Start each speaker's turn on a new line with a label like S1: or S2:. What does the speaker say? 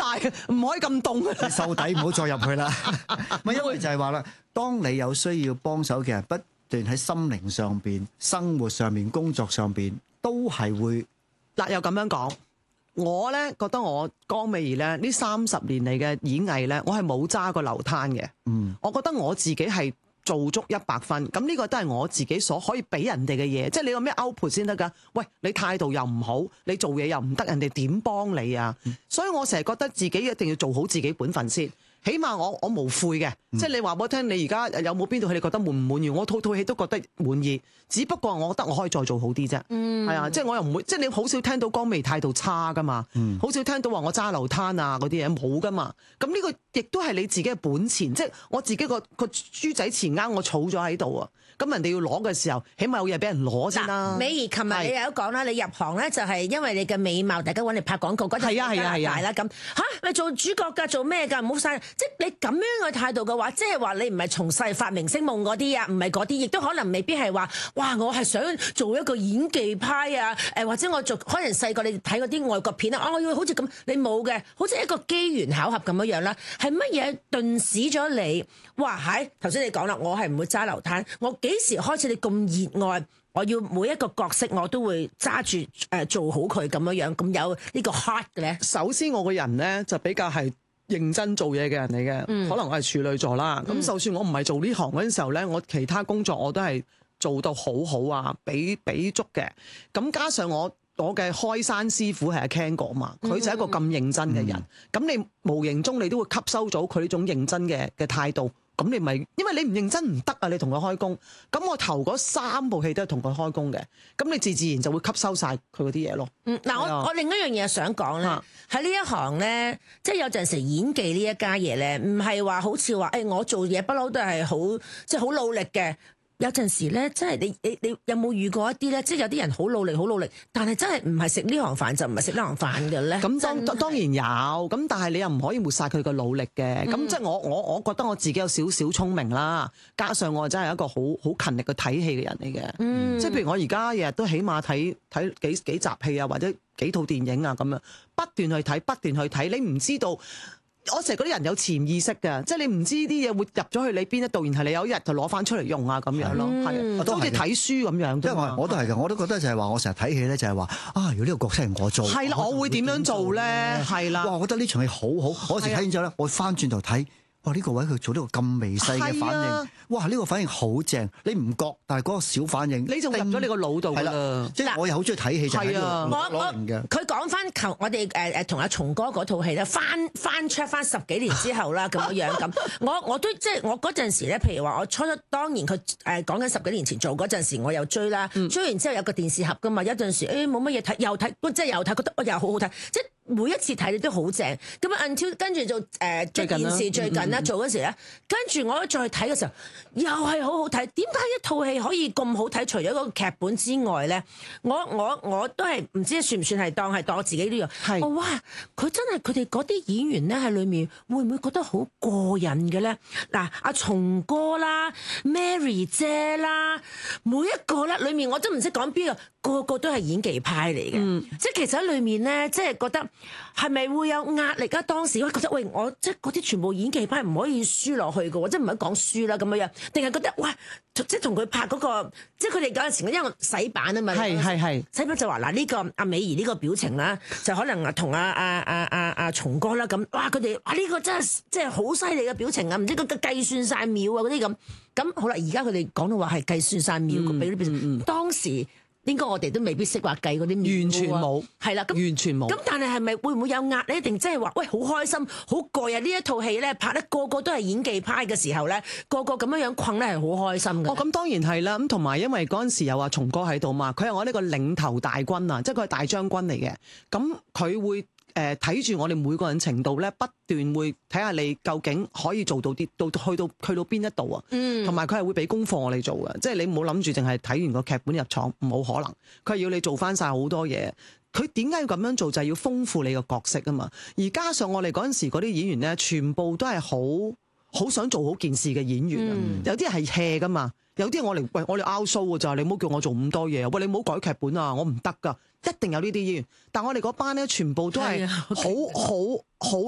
S1: 唔可以咁凍。
S2: 你收底唔好再入去啦。咪因為就係話啦，當你有需要幫手嘅人不斷喺心靈上邊、生活上面、工作上邊都係會
S1: 嗱，又咁樣講，我咧覺得我江美儀咧呢30年嚟嘅演藝咧，我係冇揸過流灘嘅。我覺得我自己係做足100分，咁呢個都係我自己所可以俾人哋嘅嘢，即係你有咩 output 先得㗎？喂，你態度又唔好，你做嘢又唔得，人哋點幫你啊？所以我成日覺得自己一定要做好自己本分先。起碼我無悔嘅，即係你話俾我聽，你而家有冇邊度你覺得滿唔滿意？我套戲都覺得滿意，只不過我覺得我可以再做好啲啫。係啊，即係我又唔會，即係你好少聽到江美儀態度差噶嘛，好少聽到話我揸流灘啊嗰啲嘢冇噶嘛。咁呢個亦都係你自己嘅本錢，即係我自己個豬仔錢罌我儲咗喺度啊。咁人哋要攞嘅時候，起碼有嘢俾人攞先啦。
S3: 美儀，琴日你有講啦，你入行咧就係因為你嘅美貌，大家揾你拍廣告嗰陣係啦咁嚇，你做主角㗎，做咩㗎？唔好晒，即係你咁樣嘅態度嘅話，即係話你唔係從細發明星夢嗰啲啊，唔係嗰啲，亦都可能未必係話，哇！我係想做一個演技派啊，或者我做可能細個你睇嗰啲外國片啊，我要好似咁，你冇嘅，好似一個機緣巧合咁樣啦，係乜嘢頓使咗你？哇！係頭先你講啦，我係唔會揸流灘，我幾時開始你咁熱愛？我要每一個角色我都會揸住做好佢咁樣咁有呢個 heart 嘅咧。
S1: 首先我個人咧就比較係認真做嘢嘅人嚟嘅，可能我係處女座啦。咁就算我唔係做呢行嗰陣時候咧，我其他工作我都係做到好好啊，俾足嘅。咁加上我嘅開山師傅係阿 Ken 哥嘛，佢就係一個咁認真嘅人。咁你無形中你都會吸收咗佢呢種認真嘅態度。咁你咪，因為你唔認真唔得啊！你同佢開工，咁我頭嗰3部戲都係同佢開工嘅，咁你自然就會吸收晒佢嗰啲嘢咯。
S3: 嗱，我另一樣嘢想講咧，喺呢一行咧，即係有陣時演技呢一家嘢咧，唔係話好似話，我做嘢不嬲都係好，即係好努力嘅。有陣時咧，即係你有冇遇過一啲咧？即係有啲人好努力，但係真係唔係食呢行飯就唔係食呢行飯嘅咧。
S1: 咁當然有，咁但係你又唔可以抹殺佢嘅努力嘅。咁即係我覺得我自己有少少聰明啦，加上我真係一個好勤力去睇戲嘅人嚟嘅。即係譬如我而家日日都起碼睇幾集戲啊，或者幾套電影啊咁樣，不斷去睇，你唔知道。我成日嗰啲人有潛意識嘅，即係你唔知啲嘢會入咗去你邊一度，然後你有一日就攞翻出嚟用啊咁樣咯，係好似睇書咁樣。
S2: 即係我都係嘅，我都覺得就係話我成日睇戲咧，就係話啊，如果呢個角色係我做，
S1: 係啦，我會點樣做咧？係啦，
S2: 哇！我覺得呢場戲好好，我時睇完之後咧，我翻轉頭睇。哇！呢個位佢做呢個咁微細嘅反應，哇！呢個反應好正，你唔覺，但係嗰個小反應，
S1: 你就入咗你個腦度啦。
S2: 即係我又好中意睇戲，就係
S3: 佢講翻我哋同阿松哥嗰套戲咧，翻 check 翻10幾年之後啦，咁樣咁，我都即係我嗰陣時咧，譬如話我初初當然佢講緊10幾年前做嗰陣時，我又追啦，追完之後有個電視盒噶嘛，有陣時冇乜嘢睇，又睇，即係又睇，覺得又好好睇，即係。每一次睇你都好正，咁啊 until 跟住就即係電視最近啦做嗰時咧，跟住我再睇嘅時候又係好好睇。點解一套戲可以咁好睇？除咗個劇本之外咧，我都係唔知算唔算係當我自己呢樣。哇！佢真係佢哋嗰啲演員咧喺裏面會唔會覺得好過癮嘅咧？嗱，阿松哥啦、Mary 姐啦，每一個咧裏面我真唔識講邊個個都係演技派嚟嘅。即係其實喺裏面咧，即係覺得。係咪會有壓力啊？當時覺得我即係嗰啲全部演技派唔可以輸落去嘅喎，即係唔係講輸啦咁樣，定係覺得哇，即係同佢拍嗰個，即係佢哋嗰陣時因為洗版啊嘛，係洗版就話嗱呢個阿美儀呢個表情啦，就可能同阿松哥啦咁，哇佢哋呢個真係即係好犀利嘅表情啊，唔知佢計算晒秒啊嗰啲咁好啦，而家佢哋講到話係計算晒秒俾啲表情，當時。應該我哋都未必識話計嗰啲秒，
S1: 完全冇，
S3: 係啦，
S1: 完全冇。
S3: 咁但係咪會唔會有壓力？定即係話喂好開心、好過癮？呢一套戲咧拍得個個都係演技派嘅時候咧，個個咁樣困咧係好開心嘅。
S1: 咁當然係啦。咁同埋因為嗰陣時有話松哥喺度嘛，佢係我呢個領頭大軍啊，即係佢係大將軍嚟嘅。咁佢會睇住我哋每個人程度咧，不斷會睇下你究竟可以做到啲去到邊一度啊。同埋佢係會俾功課我哋做嘅，即係你唔好諗住淨係睇完個劇本入廠，冇可能。佢係要你做翻晒好多嘢。佢點解要咁樣做？就係要豐富你個角色啊嘛。而加上我哋嗰陣時嗰啲演員咧，全部都係好想做好件事嘅演員啊。有啲係 hea 噶嘛，有啲我哋拗數嘅就係你唔好叫我做咁多嘢。喂，你唔好改劇本啊，我唔得噶。一定有呢啲演員，但我哋嗰班咧全部都係好